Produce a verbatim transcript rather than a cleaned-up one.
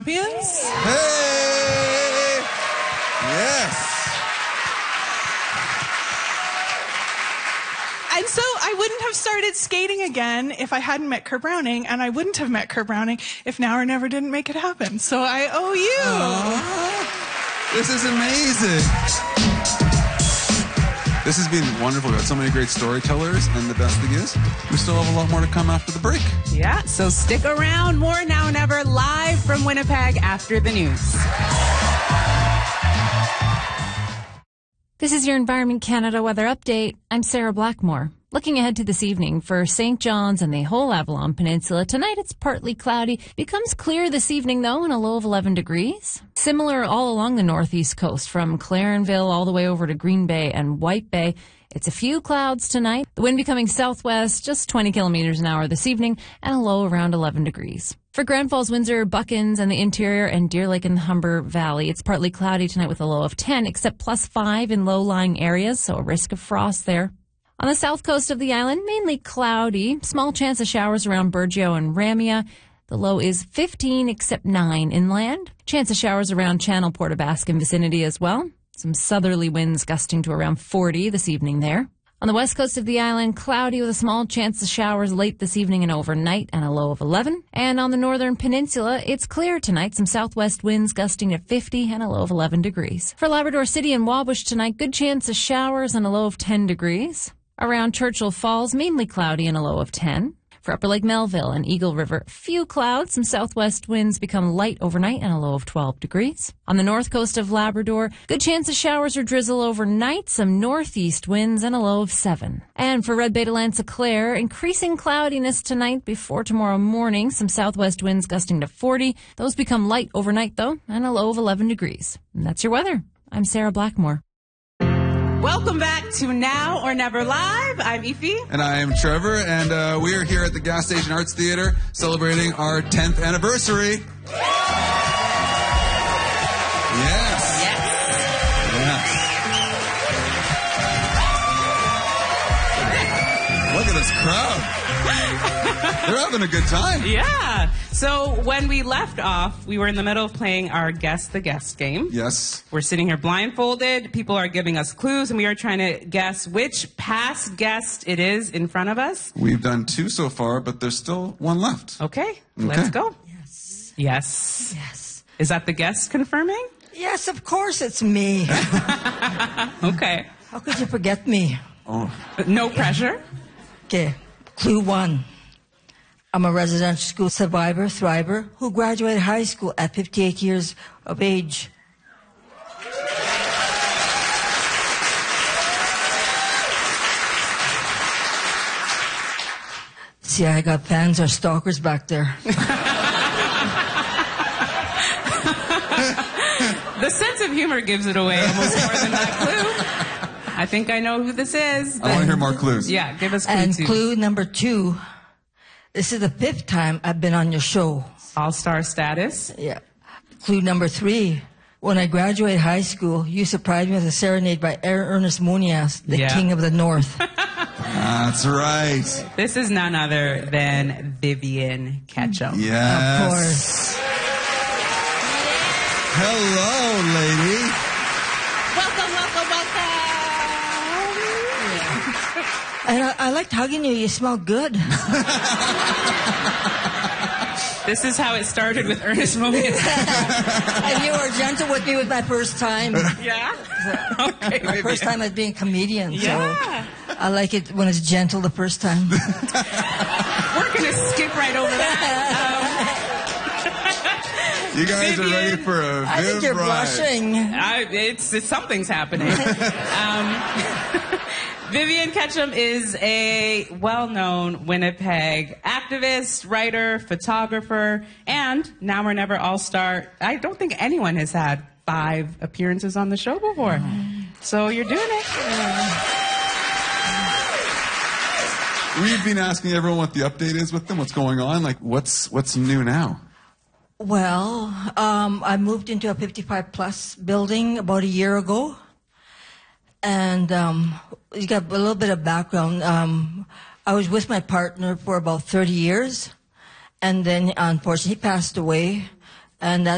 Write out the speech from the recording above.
Champions. Hey! Yes. And so I wouldn't have started skating again if I hadn't met Kurt Browning, and I wouldn't have met Kurt Browning if Now or Never didn't make it happen. So I owe you. Aww. This is amazing. This has been wonderful. We've got so many great storytellers, and the best thing is, we still have a lot more to come after the break. Yeah, so stick around. More Now or Never live from Winnipeg after the news. This is your Environment Canada weather update. I'm Sarah Blackmore. Looking ahead to this evening for Saint John's and the whole Avalon Peninsula. Tonight it's partly cloudy. Becomes clear this evening though, and a low of eleven degrees. Similar all along the northeast coast from Clarenville all the way over to Green Bay and White Bay. It's a few clouds tonight. The wind becoming southwest, just twenty kilometers an hour this evening, and a low around eleven degrees. For Grand Falls, Windsor, Buckens, and the interior, and Deer Lake and Humber Valley, it's partly cloudy tonight with a low of ten, except plus five in low-lying areas, so a risk of frost there. On the south coast of the island, mainly cloudy. Small chance of showers around Burgeo and Ramia. The low is fifteen, except nine inland. Chance of showers around Channel, Port aux Basques and vicinity as well. Some southerly winds gusting to around forty this evening there. On the west coast of the island, cloudy with a small chance of showers late this evening and overnight, and a low of eleven. And on the northern peninsula, it's clear tonight. Some southwest winds gusting to fifty and a low of eleven degrees. For Labrador City and Wabush tonight, good chance of showers and a low of ten degrees. Around Churchill Falls, mainly cloudy and a low of ten. For Upper Lake Melville and Eagle River, few clouds. Some southwest winds become light overnight and a low of twelve degrees. On the north coast of Labrador, good chance of showers or drizzle overnight. Some northeast winds and a low of seven. And for Red Bay to Lanza Clare, increasing cloudiness tonight before tomorrow morning. Some southwest winds gusting to forty. Those become light overnight, though, and a low of eleven degrees. And that's your weather. I'm Sarah Blackmore. Welcome back to Now or Never Live. I'm Ify. And I am Trevor, and uh, we are here at the Gas Station Arts Theatre celebrating our tenth anniversary. Yes. Yes. Yes. Look at this crowd. They're having a good time. Yeah. So when we left off, we were in the middle of playing our Guess the Guest game. Yes. We're sitting here blindfolded. People are giving us clues, and we are trying to guess which past guest it is in front of us. We've done two so far, but there's still one left. Okay, okay. Let's go. Yes. Yes. Yes. Is that the guest confirming? Yes, of course it's me. Okay. How could you forget me? Oh. No pressure. Okay, clue one. I'm a residential school survivor, thriver, who graduated high school at fifty-eight years of age. See, I got fans or stalkers back there. The sense of humor gives it away almost more than that clue. I think I know who this is. I want to hear more clues. Yeah, give us clue And two. clue number two. This is the fifth time I've been on your show. All-star status. Yeah. Clue number three. When I graduated high school, you surprised me with a serenade by Ernest Muniz, the Yeah. king of the North. That's right. This is none other than Vivian Ketchum. Yes. Of course. Hello, lady. Welcome, welcome, welcome. And I, I liked hugging you. You smell good. This is how it started with Ernest Muniz. And you were gentle with me with my first time. Yeah? Okay, My first time as being a comedian. Yeah. So I like it when it's gentle the first time. We're going to skip right over that. You guys Vivian, are ready for a I think Viv you're ride. blushing. Um, I, it's, it's something's happening. Um, Vivian Ketchum is a well-known Winnipeg activist, writer, photographer, and Now or Never All-Star. I don't think anyone has had five appearances on the show before. Mm. So you're doing it. We've been asking everyone what the update is with them, what's going on, like what's what's new now? Well, um, I moved into a fifty-five plus building about a year ago. And um, you got a little bit of background. Um, I was with my partner for about thirty years. And then, unfortunately, he passed away. And that